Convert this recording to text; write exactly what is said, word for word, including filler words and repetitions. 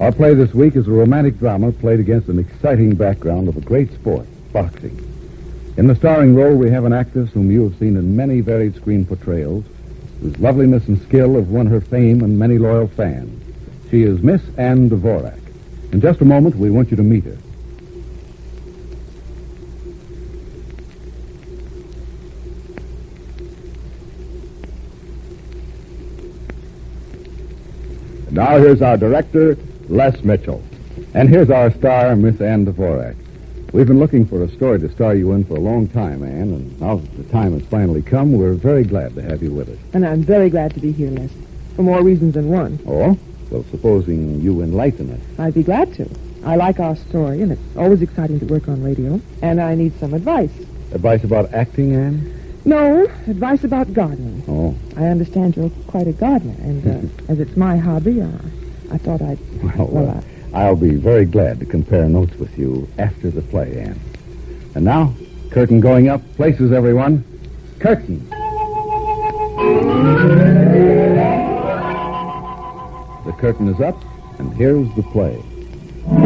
Our play this week is a romantic drama played against an exciting background of a great sport, boxing. In the starring role, we have an actress whom you have seen in many varied screen portrayals, whose loveliness and skill have won her fame and many loyal fans. She is Miss Ann Dvorak. In just a moment, we want you to meet her. Now here's our director, Les Mitchell. And here's our star, Miss Ann Dvorak. We've been looking for a story to star you in for a long time, Ann, and now that the time has finally come, we're very glad to have you with us. And I'm very glad to be here, Les, for more reasons than one. Oh? Well, supposing you enlighten us. I'd be glad to. I like our story, and it's always exciting to work on radio, and I need some advice. Advice about acting, Ann? No, advice about gardening. Oh. I understand you're quite a gardener, and uh, as it's my hobby, uh, I thought I'd... Well, well uh, I'll be very glad to compare notes with you after the play, Ann. And now, curtain going up. Places, everyone. Curtain. The curtain is up, and here's the play.